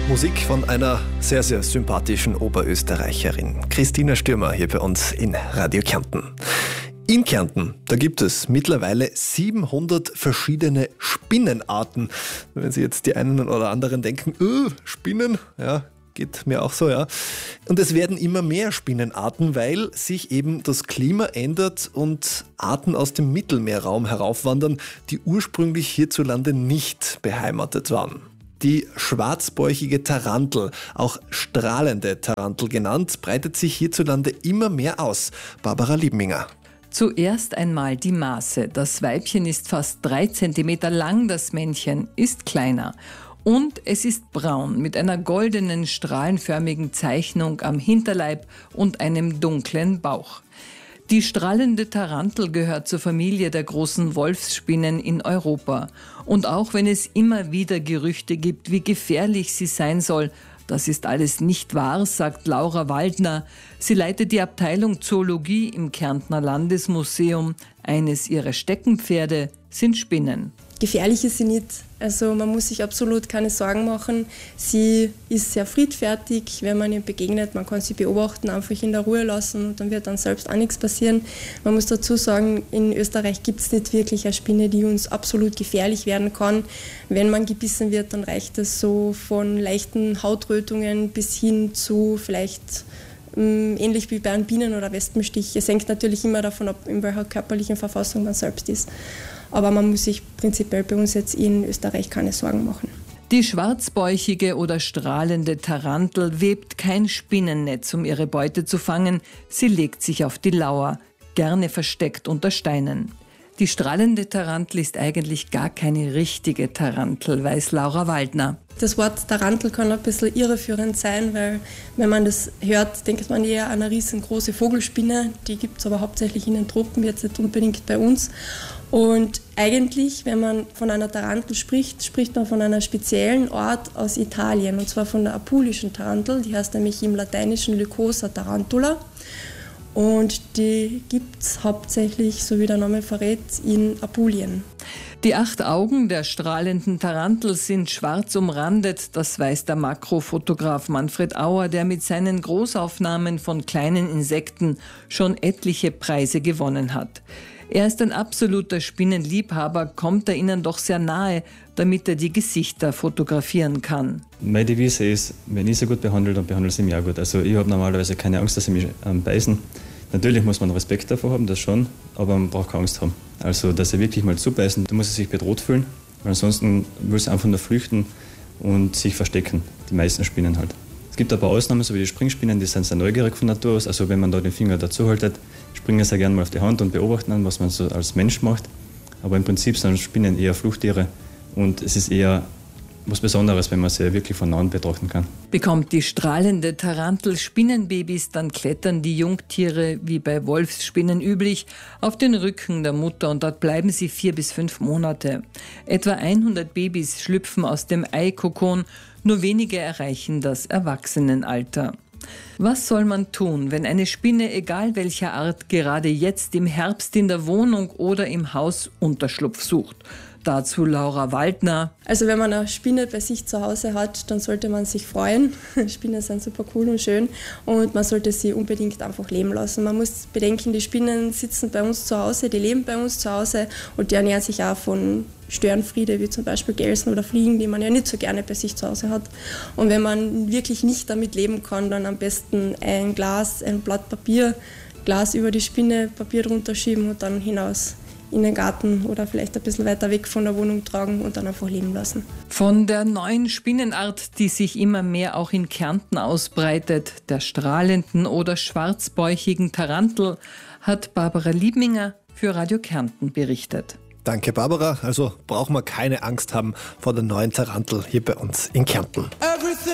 Musik von einer sehr, sehr sympathischen Oberösterreicherin. Christina Stürmer hier bei uns in Radio Kärnten. In Kärnten, da gibt es mittlerweile 700 verschiedene Spinnenarten. Wenn Sie jetzt die einen oder anderen denken, Spinnen, ja, geht mir auch so, ja. Und es werden immer mehr Spinnenarten, weil sich eben das Klima ändert und Arten aus dem Mittelmeerraum heraufwandern, die ursprünglich hierzulande nicht beheimatet waren. Die schwarzbäuchige Tarantel, auch strahlende Tarantel genannt, breitet sich hierzulande immer mehr aus. Barbara Liebminger. Zuerst einmal die Maße. Das Weibchen ist fast 3 Zentimeter lang, das Männchen ist kleiner. Und es ist braun mit einer goldenen, strahlenförmigen Zeichnung am Hinterleib und einem dunklen Bauch. Die strahlende Tarantel gehört zur Familie der großen Wolfsspinnen in Europa. Und auch wenn es immer wieder Gerüchte gibt, wie gefährlich sie sein soll, das ist alles nicht wahr, sagt Laura Waldner. Sie leitet die Abteilung Zoologie im Kärntner Landesmuseum. Eines ihrer Steckenpferde sind Spinnen. Gefährlich ist sie nicht. Also man muss sich absolut keine Sorgen machen. Sie ist sehr friedfertig, wenn man ihr begegnet. Man kann sie beobachten, einfach in der Ruhe lassen und dann wird dann selbst auch nichts passieren. Man muss dazu sagen, in Österreich gibt es nicht wirklich eine Spinne, die uns absolut gefährlich werden kann. Wenn man gebissen wird, dann reicht es so von leichten Hautrötungen bis hin zu vielleicht ähnlich wie bei einem Bienen- oder Wespenstich. Es hängt natürlich immer davon ab, in welcher körperlichen Verfassung man selbst ist. Aber man muss sich prinzipiell bei uns jetzt in Österreich keine Sorgen machen. Die schwarzbäuchige oder strahlende Tarantel webt kein Spinnennetz, um ihre Beute zu fangen. Sie legt sich auf die Lauer, gerne versteckt unter Steinen. Die strahlende Tarantel ist eigentlich gar keine richtige Tarantel, weiß Laura Waldner. Das Wort Tarantel kann ein bisschen irreführend sein, weil wenn man das hört, denkt man eher an eine riesengroße Vogelspinne. Die gibt es aber hauptsächlich in den Tropen, jetzt nicht unbedingt bei uns. Und eigentlich, wenn man von einer Tarantel spricht, spricht man von einer speziellen Art aus Italien, und zwar von der apulischen Tarantel. Die heißt nämlich im Lateinischen Lycosa tarantula. Und die gibt es hauptsächlich, so wie der Name verrät, in Apulien. Die 8 Augen der strahlenden Tarantel sind schwarz umrandet, das weiß der Makrofotograf Manfred Auer, der mit seinen Großaufnahmen von kleinen Insekten schon etliche Preise gewonnen hat. Er ist ein absoluter Spinnenliebhaber, kommt er ihnen doch sehr nahe, damit er die Gesichter fotografieren kann. Meine Devise ist, wenn ich sie gut behandle, dann behandle ich sie mich auch gut. Also ich habe normalerweise keine Angst, dass sie mich beißen. Natürlich muss man Respekt davor haben, das schon, aber man braucht keine Angst haben. Also, dass sie wirklich mal zubeißen, da muss sie sich bedroht fühlen, weil ansonsten will sie einfach nur flüchten und sich verstecken, die meisten Spinnen halt. Es gibt aber Ausnahmen, so wie die Springspinnen, die sind sehr neugierig von Natur aus. Also wenn man da den Finger dazu haltet, springen sie gerne mal auf die Hand und beobachten an, was man so als Mensch macht. Aber im Prinzip sind Spinnen eher Fluchttiere und es ist eher was Besonderes, wenn man sie wirklich von nahen betrachten kann. Bekommt die strahlende Tarantel Spinnenbabys, dann klettern die Jungtiere, wie bei Wolfsspinnen üblich, auf den Rücken der Mutter und dort bleiben sie 4 bis 5 Monate. Etwa 100 Babys schlüpfen aus dem Eikokon, nur wenige erreichen das Erwachsenenalter. Was soll man tun, wenn eine Spinne, egal welcher Art, gerade jetzt im Herbst in der Wohnung oder im Haus Unterschlupf sucht? Dazu Laura Waldner. Also wenn man eine Spinne bei sich zu Hause hat, dann sollte man sich freuen. Spinnen sind super cool und schön und man sollte sie unbedingt einfach leben lassen. Man muss bedenken, die Spinnen sitzen bei uns zu Hause, die leben bei uns zu Hause und die ernähren sich auch von Störenfriede, wie zum Beispiel Gelsen oder Fliegen, die man ja nicht so gerne bei sich zu Hause hat. Und wenn man wirklich nicht damit leben kann, dann am besten ein Blatt Papier, Glas über die Spinne, Papier drunter schieben und dann hinaus in den Garten oder vielleicht ein bisschen weiter weg von der Wohnung tragen und dann einfach leben lassen. Von der neuen Spinnenart, die sich immer mehr auch in Kärnten ausbreitet, der strahlenden oder schwarzbäuchigen Tarantel, hat Barbara Liebminger für Radio Kärnten berichtet. Danke, Barbara. Also brauchen wir keine Angst haben vor der neuen Tarantel hier bei uns in Kärnten.